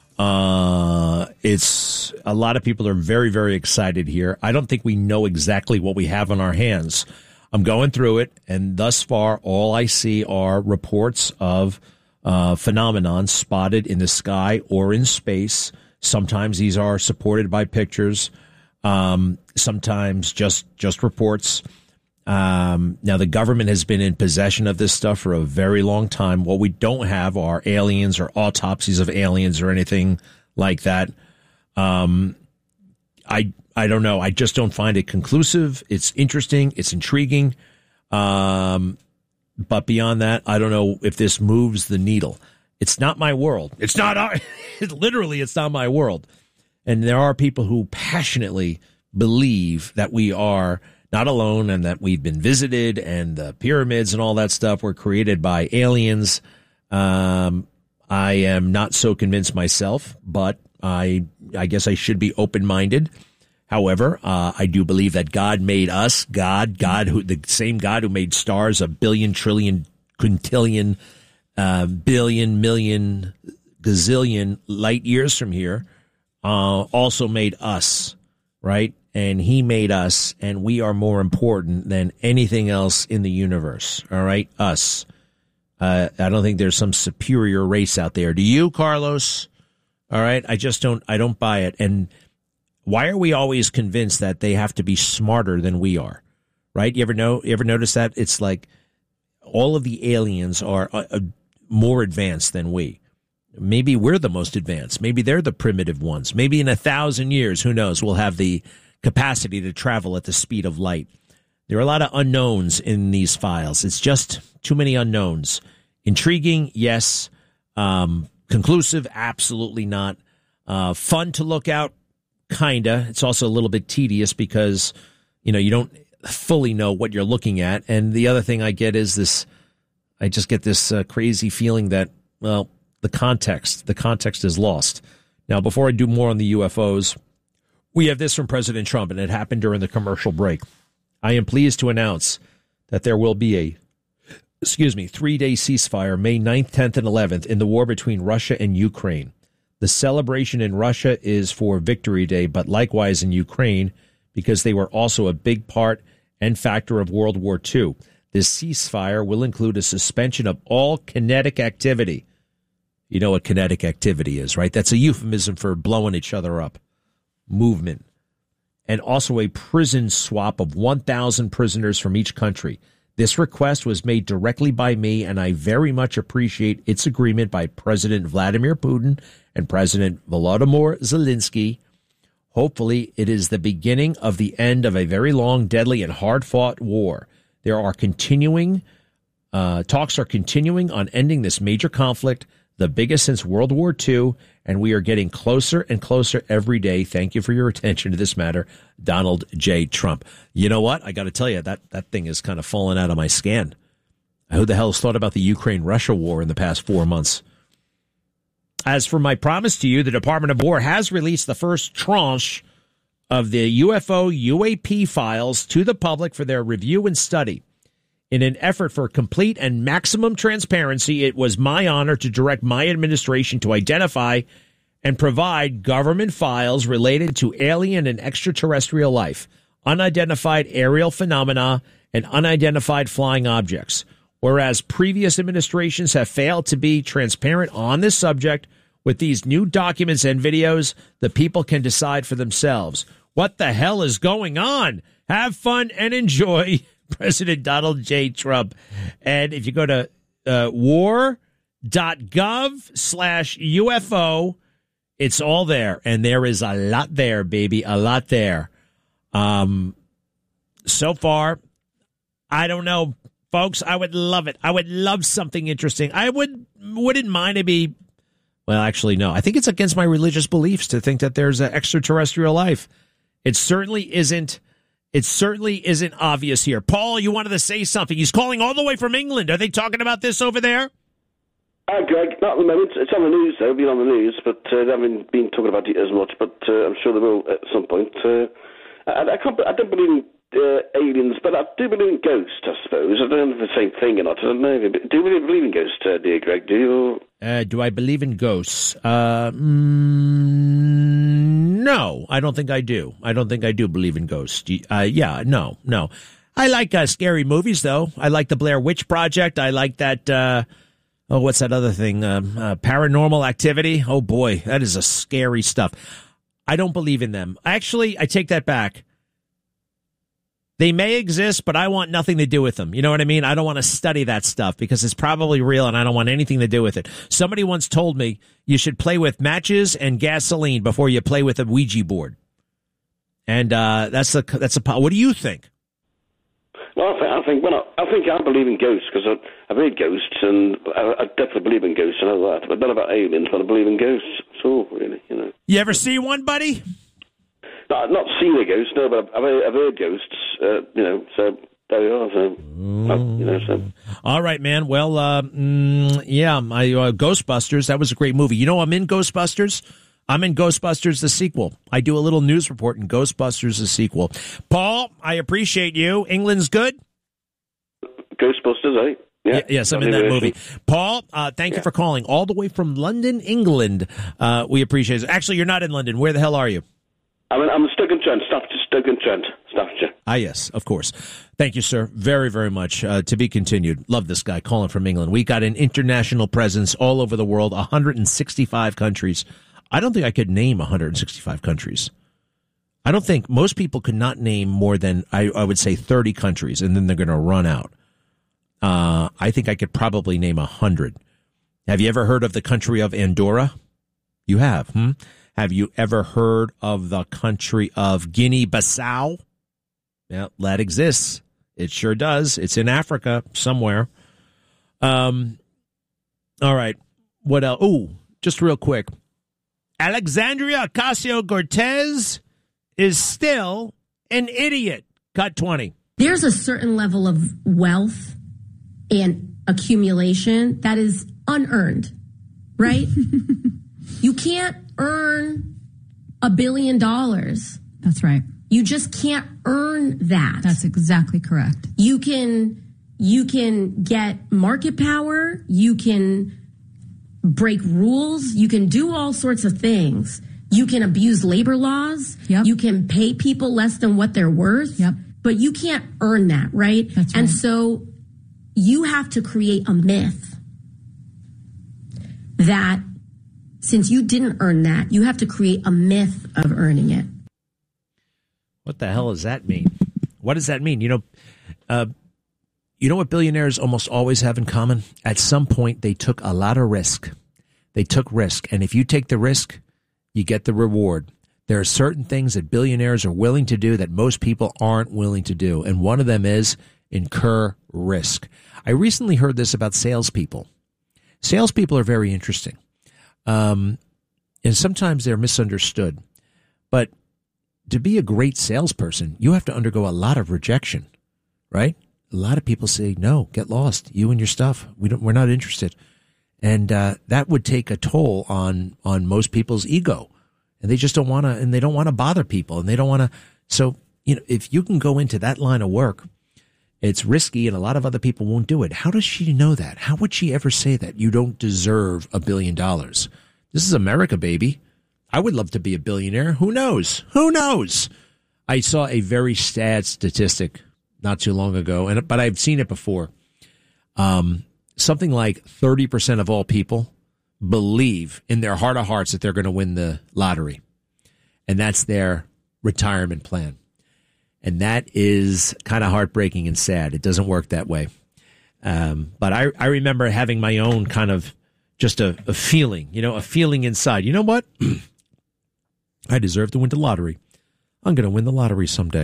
Uh, it's a lot of people are very, very excited here. I don't think we know exactly what we have on our hands. I'm going through it, and thus far, all I see are reports of uh, phenomenon spotted in the sky or in space. Sometimes these are supported by pictures. Um, sometimes just, just reports. Um, now the government has been in possession of this stuff for a very long time. What we don't have are aliens or autopsies of aliens or anything like that. Um, I, I don't know. I just don't find it conclusive. It's interesting. It's intriguing. Um, but beyond that, I don't know if this moves the needle. It's not my world. It's not our, literally, it's not my world. And there are people who passionately believe that we are not alone and that we've been visited and the pyramids and all that stuff were created by aliens. Um, I am not so convinced myself, but I, I guess I should be open-minded. However, uh, I do believe that God made us. God, God, who the same God who made stars a billion, trillion, quintillion, uh, billion, million, gazillion light years from here. Uh, also made us, right? And he made us, and we are more important than anything else in the universe, all right? Us. Uh, I don't think there's some superior race out there. Do you, Carlos? All right? I just don't, I don't buy it. And why are we always convinced that they have to be smarter than we are, right? You ever know, you ever notice that? It's like all of the aliens are uh, more advanced than we. Maybe we're the most advanced. Maybe they're the primitive ones. Maybe in a thousand years, who knows, we'll have the capacity to travel at the speed of light. There are a lot of unknowns in these files. It's just too many unknowns. Intriguing, yes. Um, conclusive, absolutely not. Uh, fun to look out, kinda. It's also a little bit tedious because, you know, you don't fully know what you're looking at. And the other thing I get is this, I just get this uh, crazy feeling that, well, the context, the context is lost. Now, before I do more on the U F Os, we have this from President Trump, and it happened during the commercial break. I am pleased to announce that there will be a, excuse me, three-day ceasefire May ninth, tenth, and eleventh in the war between Russia and Ukraine. The celebration in Russia is for Victory Day, but likewise in Ukraine, because they were also a big part and factor of World War Two. This ceasefire will include a suspension of all kinetic activity. You know what kinetic activity is, right? That's a euphemism for blowing each other up. Movement. And also a prison swap of one thousand prisoners from each country. This request was made directly by me, and I very much appreciate its agreement by President Vladimir Putin and President Volodymyr Zelensky. Hopefully, it is the beginning of the end of a very long, deadly, and hard-fought war. There are continuing, uh, talks are continuing on ending this major conflict, the biggest since World War Two, and we are getting closer and closer every day. Thank you for your attention to this matter, Donald J. Trump. You know what? I got to tell you, that, that thing is kind of fallen out of my scan. Who the hell has thought about the Ukraine-Russia war in the past four months? As for my promise to you, the Department of War has released the first tranche of the U F O U A P files to the public for their review and study. In an effort for complete and maximum transparency, it was my honor to direct my administration to identify and provide government files related to alien and extraterrestrial life, unidentified aerial phenomena, and unidentified flying objects. Whereas previous administrations have failed to be transparent on this subject, with these new documents and videos, the people can decide for themselves. What the hell is going on? Have fun and enjoy, President Donald J. Trump. And if you go to uh, war.gov slash UFO, it's all there. And there is a lot there, baby, a lot there. Um, so far, I don't know, folks. I would love it. I would love something interesting. I would, wouldn't mind to be, well, actually, no. I think it's against my religious beliefs to think that there's an extraterrestrial life. It certainly isn't. It certainly isn't obvious here. Paul, you wanted to say something. He's calling all the way from England. Are they talking about this over there? Hi, Greg. Not at the moment. It's on the news, though. Been on the news, but uh, they haven't been talking about it as much. But uh, I'm sure they will at some point. Uh, I, I, can't, I don't believe in uh, aliens, but I do believe in ghosts, I suppose. I don't know if it's the same thing or not. I don't know. Do you really believe in ghosts, uh, dear Greg? Do you? Uh, do I believe in ghosts? Uh, mm, no, I don't think I do. I don't think I do believe in ghosts. Uh, yeah, no, no. I like uh, scary movies, though. I like the Blair Witch Project. I like that. Uh, oh, what's that other thing? Um, uh, Paranormal Activity. Oh, boy, that is a scary stuff. I don't believe in them. Actually, I take that back. They may exist, but I want nothing to do with them. You know what I mean? I don't want to study that stuff because it's probably real and I don't want anything to do with it. Somebody once told me you should play with matches and gasoline before you play with a Ouija board. And uh, that's a, that's a, what do you think? Well, I think, I think, well, I, I think I believe in ghosts because I've heard ghosts and I, I definitely believe in ghosts and all that. But not about aliens, but I believe in ghosts. So, really, you know. You ever see one, buddy? No, I've not seen a ghost, no, but I've heard, I've heard ghosts, uh, you know, so there we are. So, mm. you know, so. All right, man. Well, uh, mm, yeah, my uh, Ghostbusters, that was a great movie. You know, I'm in Ghostbusters. I'm in Ghostbusters, the sequel. I do a little news report in Ghostbusters, the sequel. Paul, I appreciate you. England's good? Ghostbusters, eh? Yeah. Y- yes, I'm in that movie. Paul, uh, thank yeah. you for calling all the way from London, England. Uh, we appreciate it. Actually, you're not in London. Where the hell are you? I mean, I'm stuck in Trent, Staffordshire, stuck in Trent, Staffordshire. Ah, yes, of course. Thank you, sir. Very, very much. Uh, to be continued. Love this guy calling from England. We got an international presence all over the world, one hundred sixty-five countries. I don't think I could name one hundred sixty-five countries. I don't think most people could not name more than, I, I would say, thirty countries, and then they're going to run out. Uh, I think I could probably name one hundred. Have you ever heard of the country of Andorra? You have, hmm? Have you ever heard of the country of Guinea-Bissau? Yeah, that exists. It sure does. It's in Africa somewhere. Um. All right. What else? Oh, just real quick. Alexandria Ocasio-Cortez is still an idiot. Cut twenty. There's a certain level of wealth and accumulation that is unearned, right? You can't earn a billion dollars. That's right. You just can't earn that. That's exactly correct. You can you can get market power, you can break rules, you can do all sorts of things. You can abuse labor laws, yep. You can pay people less than what they're worth, yep. But you can't earn that, right? That's and right. so you have to create a myth that since you didn't earn that, you have to create a myth of earning it. What the hell does that mean? What does that mean? You know, uh, you know what billionaires almost always have in common? At some point, they took a lot of risk. They took risk. And if you take the risk, you get the reward. There are certain things that billionaires are willing to do that most people aren't willing to do. And one of them is incur risk. I recently heard this about salespeople. Salespeople are very interesting. Um, and sometimes they're misunderstood. But to be a great salesperson, you have to undergo a lot of rejection, right? A lot of people say, no, get lost. You and your stuff. We don't, we're not interested. And uh, that would take a toll on, on most people's ego. And they just don't want to, and they don't want to bother people. And they don't want to. So, you know, if you can go into that line of work, it's risky and a lot of other people won't do it. How does she know that? How would she ever say that? You don't deserve a billion dollars. This is America, baby. I would love to be a billionaire. Who knows? Who knows? I saw a very sad statistic not too long ago, and but I've seen it before. Um, something like thirty percent of all people believe in their heart of hearts that they're going to win the lottery. And that's their retirement plan. And that is kind of heartbreaking and sad. It doesn't work that way. Um, but I, I remember having my own kind of just a, a feeling, you know, a feeling inside. You know what? I deserve to win the lottery. I'm going to win the lottery someday.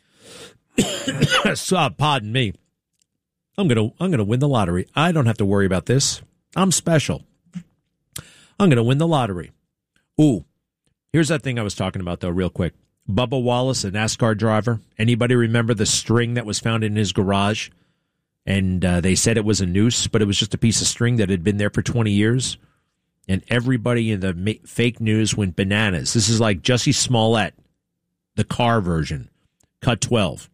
So, pardon me. I'm going to I'm going to win the lottery. I don't have to worry about this. I'm special. I'm going to win the lottery. Ooh, here's that thing I was talking about, though, real quick. Bubba Wallace, a NASCAR driver. Anybody remember the string that was found in his garage? And uh, they said it was a noose, but it was just a piece of string that had been there for twenty years. And everybody in the ma- fake news went bananas. This is like Jussie Smollett, the car version. Cut twelve.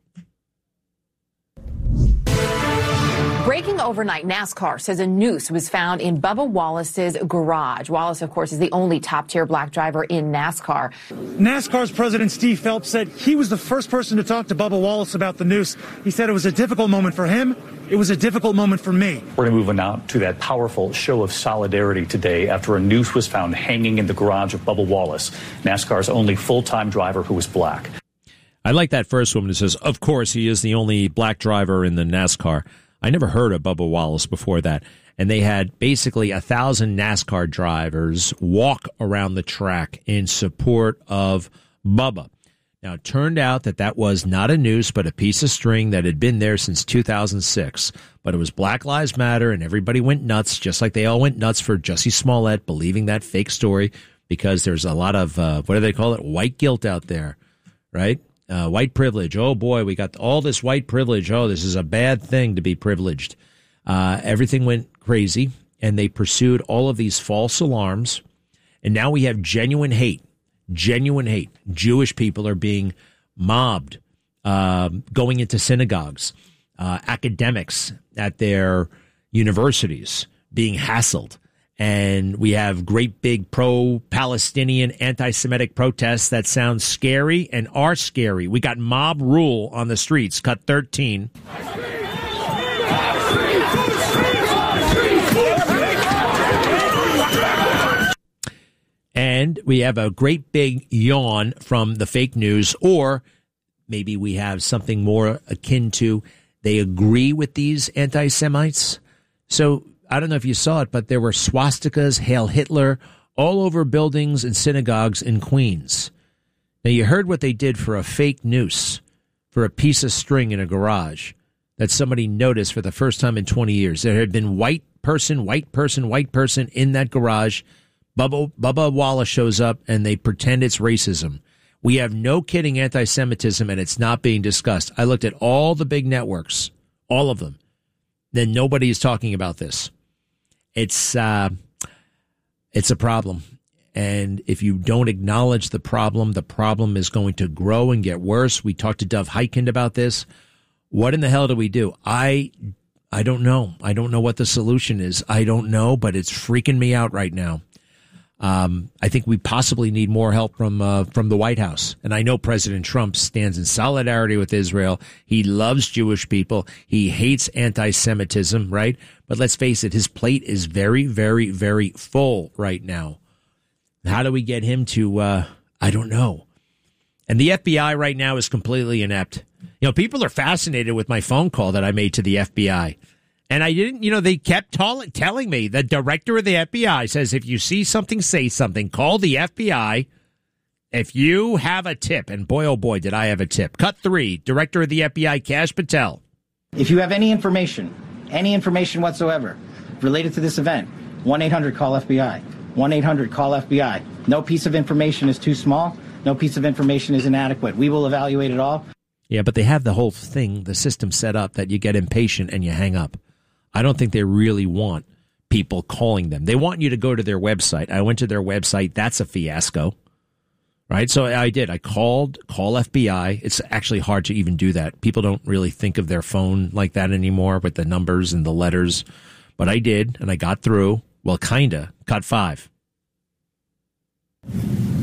Breaking overnight, NASCAR says a noose was found in Bubba Wallace's garage. Wallace, of course, is the only top-tier black driver in NASCAR. NASCAR's president, Steve Phelps, said he was the first person to talk to Bubba Wallace about the noose. He said it was a difficult moment for him. It was a difficult moment for me. We're going to move on now to that powerful show of solidarity today after a noose was found hanging in the garage of Bubba Wallace, NASCAR's only full-time driver who was black. I like that first woman who says, of course, he is the only black driver in the NASCAR. I never heard of Bubba Wallace before that. And they had basically a thousand NASCAR drivers walk around the track in support of Bubba. Now, it turned out that that was not a noose, but a piece of string that had been there since two thousand six. But it was Black Lives Matter, and everybody went nuts, just like they all went nuts for Jussie Smollett believing that fake story, because there's a lot of, uh, what do they call it, white guilt out there, right? Uh, white privilege. Oh, boy, we got all this white privilege. Oh, this is a bad thing to be privileged. Uh, everything went crazy, and they pursued all of these false alarms. And now we have genuine hate, genuine hate. Jewish people are being mobbed, uh, going into synagogues, uh, academics at their universities being hassled. And we have great big pro-Palestinian anti-Semitic protests that sound scary and are scary. We got mob rule on the streets. Cut thirteen. And we have a great big yawn from the fake news, or maybe we have something more akin to they agree with these anti-Semites. So I don't know if you saw it, but there were swastikas, Hail Hitler, all over buildings and synagogues in Queens. Now, you heard what they did for a fake noose, for a piece of string in a garage that somebody noticed for the first time in twenty years. There had been white person, white person, white person in that garage. Bubba, Bubba Wallace shows up, and they pretend it's racism. We have no kidding anti-Semitism, and it's not being discussed. I looked at all the big networks, all of them. Then nobody is talking about this. It's uh, it's a problem. And if you don't acknowledge the problem, the problem is going to grow and get worse. We talked to Dov Hikind about this. What in the hell do we do? I I don't know. I don't know what the solution is. I don't know, but it's freaking me out right now. Um, I think we possibly need more help from uh, from the White House. And I know President Trump stands in solidarity with Israel. He loves Jewish people. He hates anti-Semitism, right? But let's face it, his plate is very, very, very full right now. How do we get him to, uh, I don't know. And the F B I right now is completely inept. You know, people are fascinated with my phone call that I made to the F B I. And I didn't, you know, they kept t- telling me, the director of the F B I says, if you see something, say something. Call the F B I if you have a tip. And boy, oh boy, did I have a tip. Cut three, director of the F B I, Kash Patel. If you have any information, any information whatsoever related to this event, one eight hundred call F B I. one eight hundred call F B I. No piece of information is too small. No piece of information is inadequate. We will evaluate it all. Yeah, but they have the whole thing, the system set up that you get impatient and you hang up. I don't think they really want people calling them. They want you to go to their website. I went to their website. That's a fiasco, right? So I did. I called, call F B I. It's actually hard to even do that. People don't really think of their phone like that anymore with the numbers and the letters. But I did, and I got through. Well, kinda. Cut five.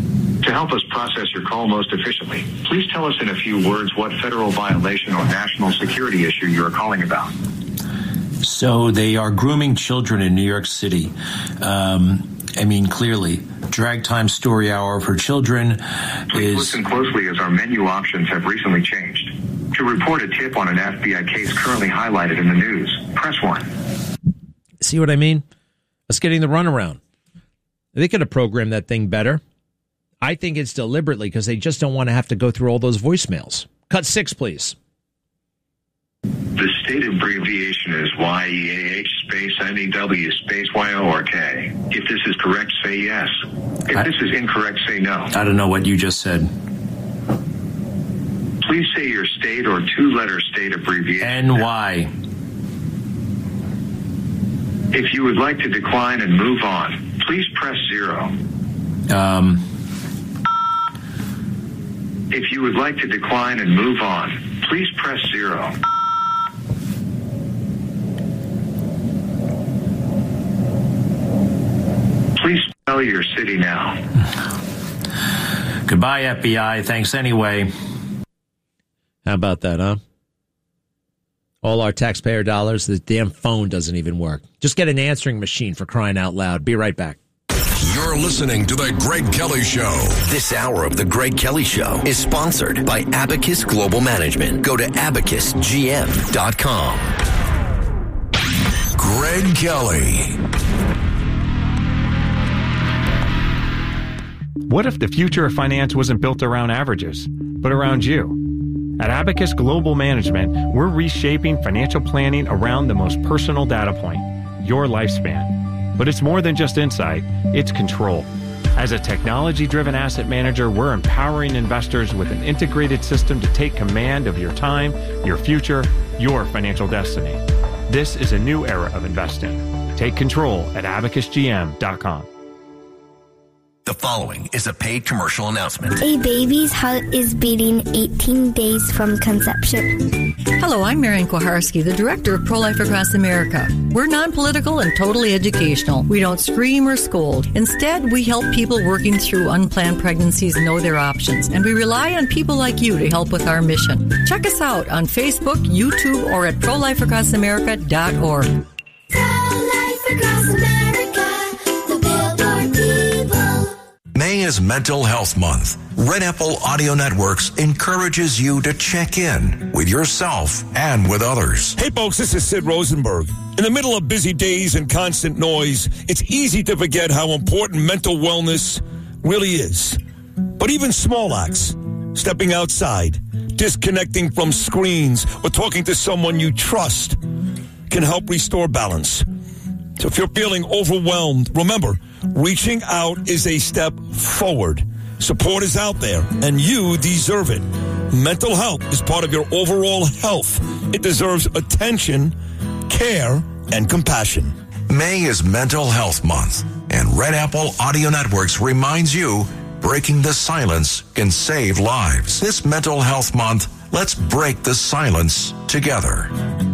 To help us process your call most efficiently, please tell us in a few words what federal violation or national security issue you are calling about. So they are grooming children in New York City. Um, I mean, clearly, drag time story hour for children Please is... listen closely as our menu options have recently changed. To report a tip on an F B I case currently highlighted in the news, press one. See what I mean? Us getting the runaround. They could have programmed that thing better. I think it's deliberately because they just don't want to have to go through all those voicemails. Cut six, please. The state abbreviation is Y E A H space N E W space Y O R K. If this is correct, say yes. If I, this is incorrect, say no. I don't know what you just said. Please say your state or two-letter state abbreviation. N Y. If you would like to decline and move on, please press zero. Um... If you would like to decline and move on, please press zero. Please spell your city now. Goodbye, F B I. Thanks anyway. How about that, huh? All our taxpayer dollars, the damn phone doesn't even work. Just get an answering machine, for crying out loud. Be right back. You're listening to The Greg Kelly Show. This hour of The Greg Kelly Show is sponsored by Abacus Global Management. Go to abacus g m dot com. Greg Kelly. What if the future of finance wasn't built around averages, but around you? At Abacus Global Management, we're reshaping financial planning around the most personal data point, your lifespan. But it's more than just insight, it's control. As a technology-driven asset manager, we're empowering investors with an integrated system to take command of your time, your future, your financial destiny. This is a new era of investing. Take control at abacus g m dot com. The following is a paid commercial announcement. A baby's heart is beating eighteen days from conception. Hello, I'm Marian Koharski, the director of Pro-Life Across America. We're non-political and totally educational. We don't scream or scold. Instead, we help people working through unplanned pregnancies know their options, and we rely on people like you to help with our mission. Check us out on Facebook, YouTube, or at pro life across america dot org. Pro-Life Across America, the Billboard people. May is Mental Health Month. Red Apple Audio Networks encourages you to check in with yourself and with others. Hey folks, this is Sid Rosenberg. In the middle of busy days and constant noise, it's easy to forget how important mental wellness really is. But even small acts, stepping outside, disconnecting from screens, or talking to someone you trust can help restore balance. So if you're feeling overwhelmed, remember, reaching out is a step forward. Support is out there, and you deserve it. Mental health is part of your overall health. It deserves attention, care, and compassion. May is Mental Health Month, and Red Apple Audio Networks reminds you breaking the silence can save lives. This Mental Health Month, let's break the silence together.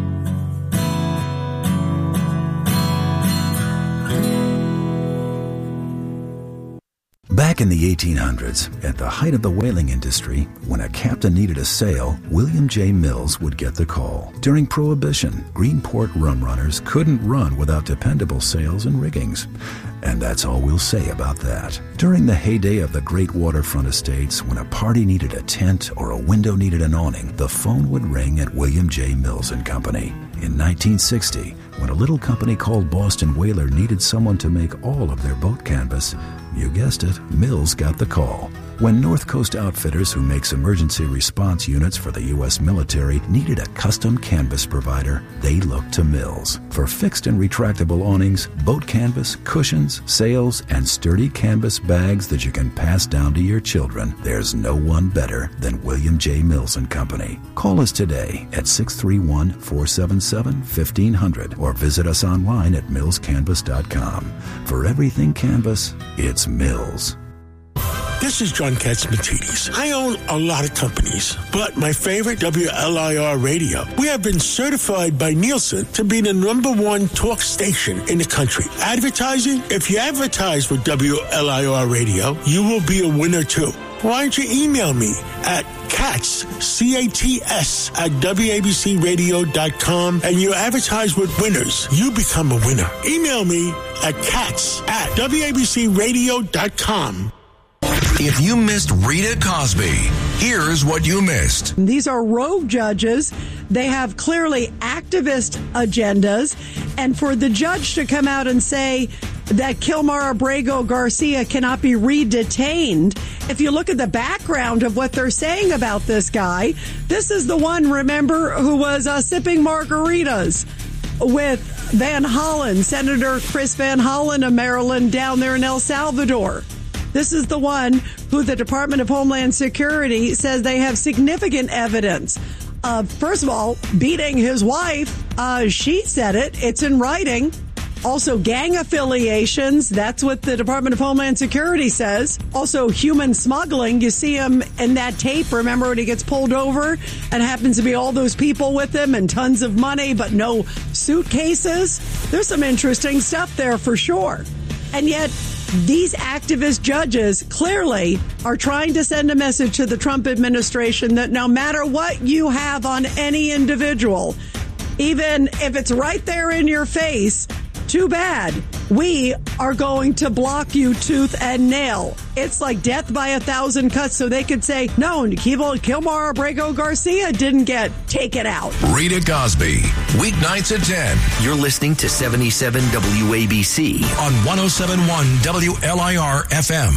Back in the eighteen hundreds, at the height of the whaling industry, when a captain needed a sail, William J. Mills would get the call. During Prohibition, Greenport rum runners couldn't run without dependable sails and riggings. And that's all we'll say about that. During the heyday of the great waterfront estates, when a party needed a tent or a window needed an awning, the phone would ring at William J. Mills and Company. In nineteen sixty, when a little company called Boston Whaler needed someone to make all of their boat canvas, you guessed it, Mills got the call. When North Coast Outfitters, who makes emergency response units for the U S military, needed a custom canvas provider, they looked to Mills. For fixed and retractable awnings, boat canvas, cushions, sails, and sturdy canvas bags that you can pass down to your children, there's no one better than William J. Mills and Company. Call us today at six three one, four seven seven, one five zero zero or visit us online at mills canvas dot com. For everything canvas, it's Mills. This is John Katzmatidis. I own a lot of companies, but my favorite, W L I R Radio. We have been certified by Nielsen to be the number one talk station in the country. Advertising? If you advertise with W L I R Radio, you will be a winner too. Why don't you email me at Katz, C A T S, at W A B C radio dot com, and you advertise with winners. You become a winner. Email me at Katz at W A B C radio dot com. If you missed Rita Cosby, here's what you missed. These are rogue judges. They have clearly activist agendas. And for the judge to come out and say that Kilmar Abrego Garcia cannot be re-detained, if you look at the background of what they're saying about this guy, this is the one, remember, who was uh, sipping margaritas with Van Hollen, Senator Chris Van Hollen of Maryland down there in El Salvador. This is the one who the Department of Homeland Security says they have significant evidence of, first of all, beating his wife. Uh, she said it. It's in writing. Also, gang affiliations. That's what the Department of Homeland Security says. Also, human smuggling. You see him in that tape. Remember when he gets pulled over and happens to be all those people with him and tons of money, but no suitcases? There's some interesting stuff there for sure. And yet, these activist judges clearly are trying to send a message to the Trump administration that no matter what you have on any individual, even if it's right there in your face, too bad. We are going to block you tooth and nail. It's like death by a thousand cuts, so they could say, no, Kilmar Abrego Garcia didn't get taken out. Rita Cosby, weeknights at ten. You're listening to seventy-seven W A B C on one oh seven point one W L I R F M.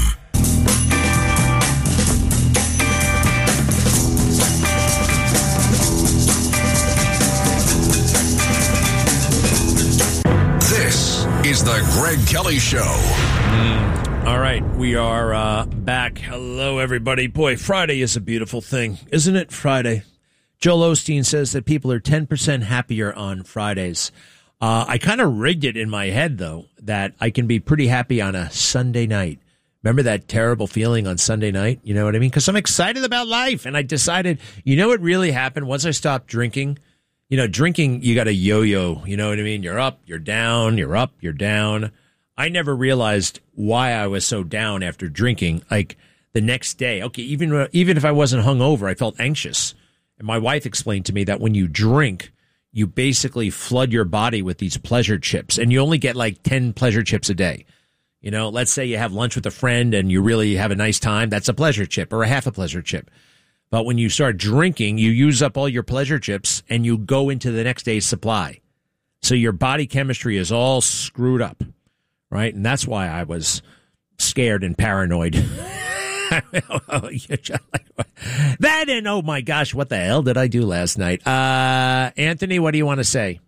Is the Greg Kelly Show. Mm. All right, we are uh, back. Hello, everybody. Boy, Friday is a beautiful thing, isn't it? Friday. Joel Osteen says that people are ten percent happier on Fridays. Uh, I kind of rigged it in my head, though, that I can be pretty happy on a Sunday night. Remember that terrible feeling on Sunday night? You know what I mean? Because I'm excited about life, and I decided, you know what really happened? Once I stopped drinking, you know, drinking, you got a yo-yo, you know what I mean? You're up, you're down, you're up, you're down. I never realized why I was so down after drinking. Like the next day, okay, even even if I wasn't hungover, I felt anxious. And my wife explained to me that when you drink, you basically flood your body with these pleasure chips, and you only get like ten pleasure chips a day. You know, let's say you have lunch with a friend and you really have a nice time. That's a pleasure chip or a half a pleasure chip. But when you start drinking, you use up all your pleasure chips and you go into the next day's supply. So your body chemistry is all screwed up, right? And that's why I was scared and paranoid. That and, oh my gosh, what the hell did I do last night? Uh, Anthony, what do you want to say?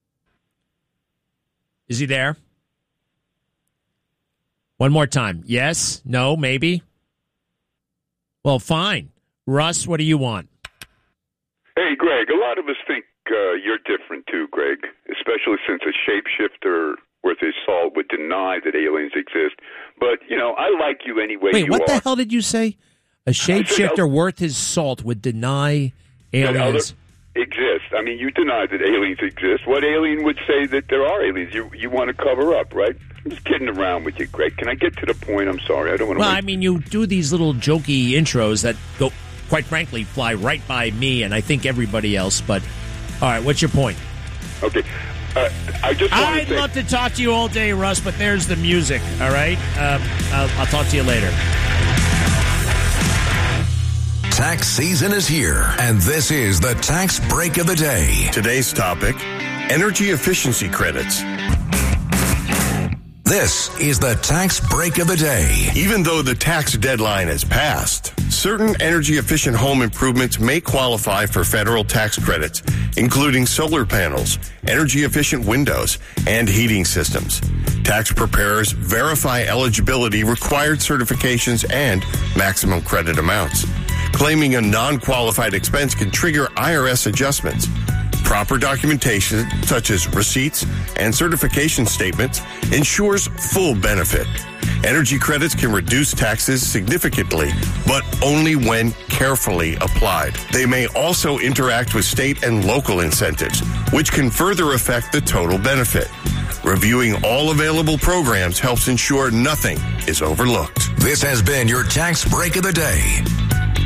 Is he there? One more time. Yes? No? Maybe? Well, fine. Russ, what do you want? Hey, Greg, a lot of us think uh, you're different too, Greg, especially since a shapeshifter worth his salt would deny that aliens exist. But, you know, I like you anyway. Wait, you what are. the hell did you say? A shapeshifter worth his salt would deny aliens exist. I mean, you deny that aliens exist. What alien would say that there are aliens? You you want to cover up, right? I'm just kidding around with you, Greg. Can I get to the point? I'm sorry. I don't want to... Well, wait. I mean, you do these little jokey intros that go... quite frankly, fly right by me and I think everybody else. But, all right, what's your point? Okay. Uh, I just want I'd to say, love to talk to you all day, Russ, but there's the music, all right? Um, I'll, I'll talk to you later. Tax season is here, and this is the Tax Break of the Day. Today's topic, energy efficiency credits. This is the Tax Break of the Day. Even though the tax deadline has passed, certain energy-efficient home improvements may qualify for federal tax credits, including solar panels, energy-efficient windows, and heating systems. Tax preparers verify eligibility, required certifications, and maximum credit amounts. Claiming a non-qualified expense can trigger I R S adjustments. Proper documentation, such as receipts and certification statements, ensures full benefit. Energy credits can reduce taxes significantly, but only when carefully applied. They may also interact with state and local incentives, which can further affect the total benefit. Reviewing all available programs helps ensure nothing is overlooked. This has been your Tax Break of the Day.